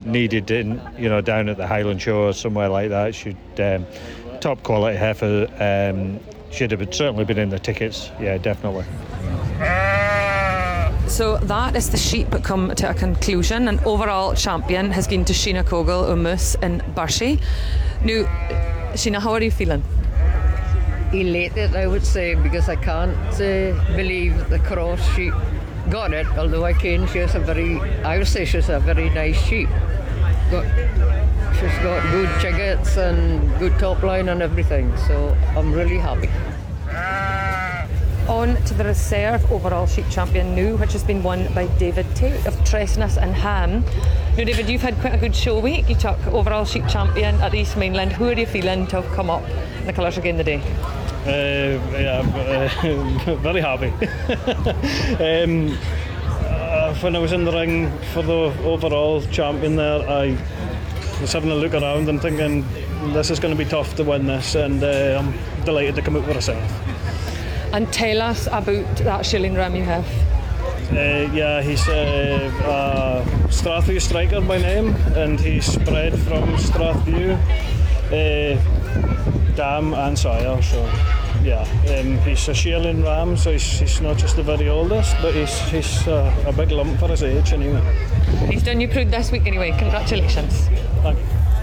needed in, down at the Highland Show or somewhere like that. Should top quality heifer. Should have certainly been in the tickets. Yeah, definitely. So that is the sheep come to a conclusion. An overall champion has been to Sheena Kogel Umus in Barshi. Now, Sheena, how are you feeling? Elated, I would say, because I can't believe the cross sheep got it, although I would say she's a very nice sheep. She's got good chiggets and good top line and everything, so I'm really happy. On to the reserve overall sheep champion now, which has been won by David Tate of Tresness and Ham. Now, David, you've had quite a good show week. You took overall sheep champion at the East Mainland. How are you feeling to have come up in the colours again today? Very happy. When I was in the ring for the overall champion there, I was having a look around and thinking this is going to be tough to win this, and I'm delighted to come out with a reserve. And tell us about that shilling ram you have. He's a Strathview striker by name, and he's bred from Strathview, dam and sire. So he's a shearling ram, so he's not just the very oldest, but he's a big lump for his age anyway. He's done you proud this week anyway. Congratulations. Thank you.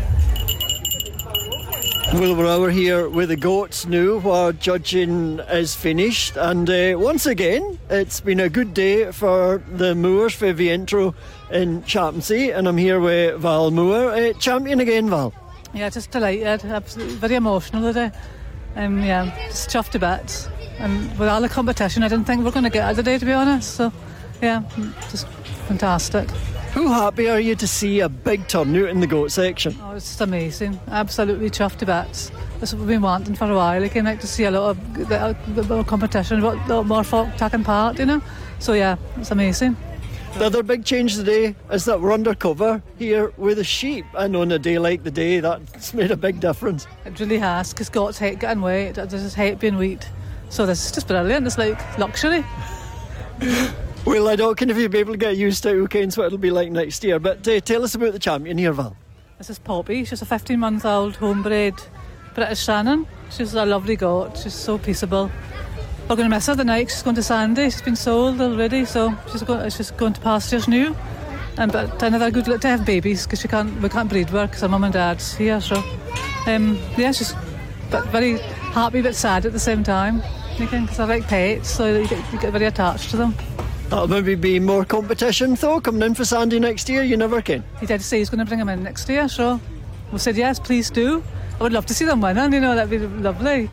Well, we're over here with the goats now while judging is finished, and once again it's been a good day for the Moors for Vientro in Championship, and I'm here with Val Moore, champion again, Val. Yeah, just delighted, absolutely very emotional today. Just chuffed to bits, and with all the competition I didn't think we were going to get it today, to be honest, so yeah, just fantastic. How happy are you to see a big turnout in the goat section? Oh, it's just amazing. Absolutely chuffed to bits. That's what we've been wanting for a while. I like to see a lot of competition, a lot more folk taking part, So yeah, it's amazing. The other big change today is that we're undercover here with the sheep. I know on a day like the day that's made a big difference. It really has, because goats hate getting wet. They just hate being wet. So this is just brilliant. It's like luxury. Well, I don't know if you'll be able to get used to it, okay, what it'll be like next year. But tell us about the champion here, Val. This is Poppy. She's a 15-month-old homebred British Shannon. She's a lovely goat. She's so peaceable. We're going to miss her tonight. She's going to Sandy. She's been sold already, so she's going to pastures new. But another good look to have babies, because we can't breed her because her mum and dad's here. So she's very happy but sad at the same time. Because I like pets, so you get very attached to them. That'll maybe be more competition though, coming in for Sandy next year, you never can. He did say he's going to bring him in next year, so we said yes, please do. I would love to see them winning, that'd be lovely.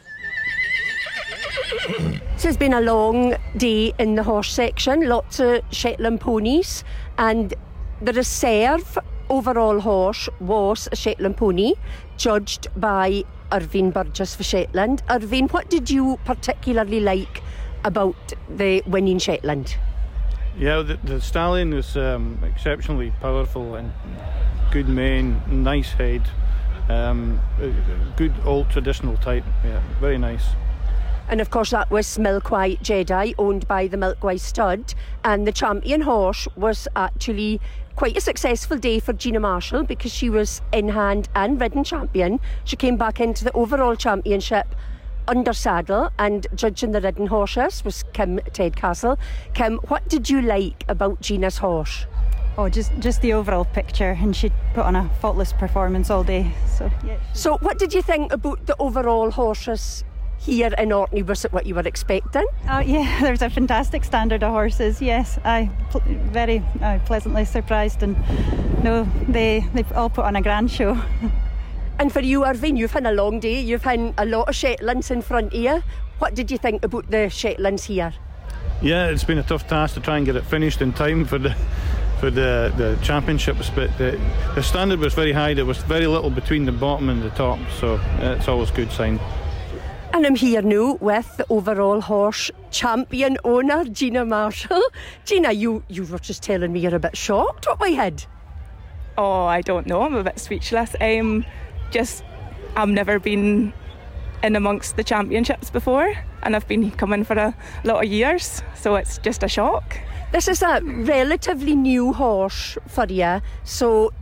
This has been a long day in the horse section, lots of Shetland ponies, and the reserve overall horse was a Shetland pony, judged by Irvine Burgess for Shetland. Irvine, what did you particularly like about the winning Shetland? Yeah, the stallion was exceptionally powerful and good mane, nice head, good old traditional type. Yeah, very nice. And of course that was Milkwhite Jedi, owned by the Milkwhite Stud, and the champion horse was actually quite a successful day for Gina Marshall, because she was in hand and ridden champion. She came back into the overall championship under saddle, and judging the ridden horses was Kim Tedcastle. Kim, what did you like about Gina's horse? Oh, just the overall picture, and she put on a faultless performance all day. So yeah. So what did you think about the overall horses here in Orkney? Was it what you were expecting? Yeah, there's a fantastic standard of horses. Yes, very pleasantly surprised, and no, they've all put on a grand show. And for you, Irvine, you've had a long day. You've had a lot of Shetlands in front of you. What did you think about the Shetlands here? Yeah, it's been a tough task to try and get it finished in time for the championships, but the standard was very high. There was very little between the bottom and the top, so it's always a good sign. And I'm here now with the overall horse champion owner, Gina Marshall. Gina, you were just telling me you're a bit shocked. What we had? Oh, I don't know. I'm a bit speechless. I've never been in amongst the championships before, and I've been coming for a lot of years, so it's just a shock. This is a relatively new horse for you, so